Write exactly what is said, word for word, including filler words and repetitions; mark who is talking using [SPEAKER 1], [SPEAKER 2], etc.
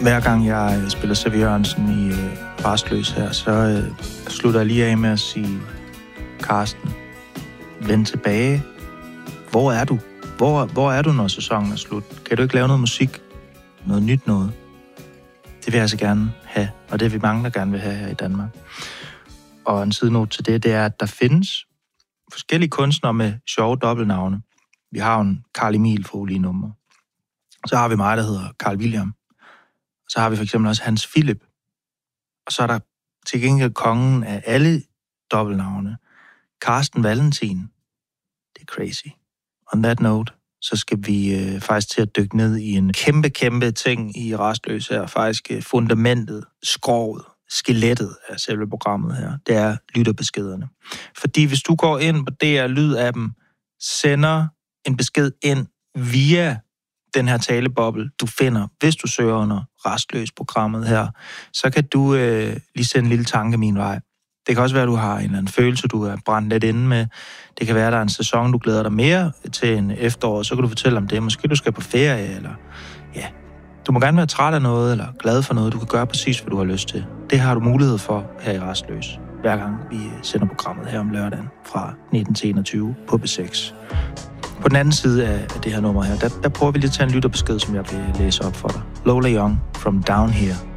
[SPEAKER 1] Hver gang jeg spiller C V Jørgensen i øh, Rastløs her, så øh, slutter jeg lige af med at sige, Carsten, vend tilbage. Hvor er du? Hvor, hvor er du, når sæsonen er slut? Kan du ikke lave noget musik? Noget nyt noget? Det vil jeg altså gerne have, og det er vi mange, der gerne vil have her i Danmark. Og en sidenote til det, det er, at der findes forskellige kunstnere med sjove dobbeltnavne. Vi har jo en Carl Emil for ulige numre. Så har vi mig, der hedder Carl William. Så har vi for eksempel også Hans Philip. Og så er der til gengæld kongen af alle dobbeltnavne, Carsten Valentin. Det er crazy. On that note, så skal vi øh, faktisk til at dykke ned i en kæmpe, kæmpe ting i Rastløs her. Faktisk øh, fundamentet, skroget, skelettet af selve programmet her. Det er lytterbeskederne. Fordi hvis du går ind på D R Lyd-appen, sender en besked ind via den her taleboble, du finder, hvis du søger under Rastløs-programmet her, så kan du øh, lige sende en lille tanke min vej. Det kan også være, at du har en eller anden følelse, du er brændt lidt inde med. Det kan være, at der er en sæson, du glæder dig mere til en efterår, så kan du fortælle om det. Måske du skal på ferie, eller ja, du må gerne være træt af noget, eller glad for noget. Du kan gøre præcis, hvad du har lyst til. Det har du mulighed for her i Rastløs, hver gang vi sender programmet her om lørdagen fra nitten til enogtyve på B seks. På den anden side af det her nummer her, der, der prøver vi lige at tage en lytterbesked, som jeg vil læse op for dig. Lola Young, From Down Here.